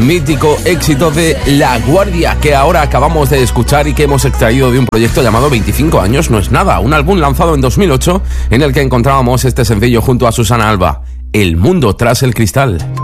mítico éxito de La Guardia, que ahora acabamos de escuchar y que hemos extraído de un proyecto llamado 25 años no es nada, un álbum lanzado en 2008 en el que encontrábamos este sencillo junto a Susana Alba, El mundo tras el cristal.